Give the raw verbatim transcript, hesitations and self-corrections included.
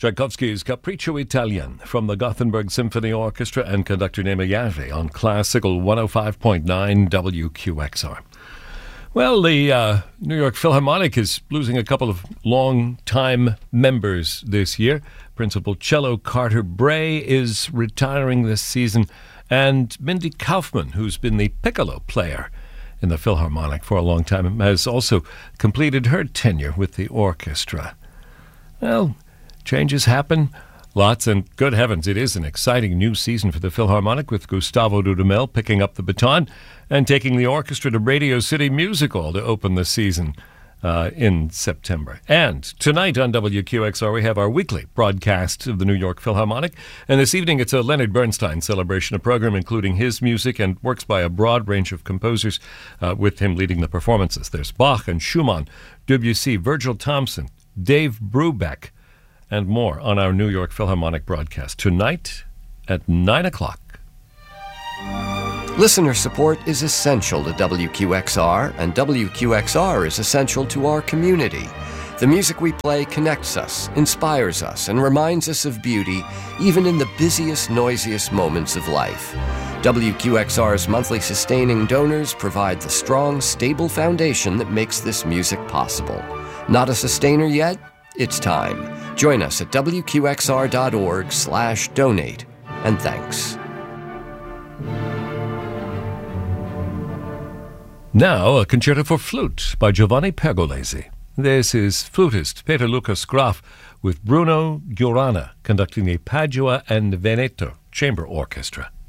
Tchaikovsky's Capriccio Italian from the Gothenburg Symphony Orchestra and conductor Naima Järvi on Classical one oh five point nine W Q X R. Well, the uh, New York Philharmonic is losing a couple of long-time members this year. Principal cello Carter Bray is retiring this season, and Mindy Kaufman, who's been the piccolo player in the Philharmonic for a long time, has also completed her tenure with the orchestra. Well, changes happen. Lots, and good heavens, it is an exciting new season for the Philharmonic, with Gustavo Dudamel picking up the baton and taking the orchestra to Radio City Music Hall to open the season uh, in September. And tonight on W Q X R we have our weekly broadcast of the New York Philharmonic, and this evening it's a Leonard Bernstein celebration, a program including his music and works by a broad range of composers, uh, with him leading the performances. There's Bach and Schumann, Debussy, Virgil Thomson, Dave Brubeck, and more on our New York Philharmonic broadcast tonight at nine o'clock. Listener support is essential to W Q X R, and W Q X R is essential to our community. The music we play connects us, inspires us, and reminds us of beauty, even in the busiest, noisiest moments of life. W Q X R's monthly sustaining donors provide the strong, stable foundation that makes this music possible. Not a sustainer yet? It's time. Join us at W Q X R dot org slash donate, and thanks. Now, a concerto for flute by Giovanni Pergolesi. This is flutist Peter Lucas Graf with Bruno Giurana conducting the Padua and Veneto Chamber Orchestra.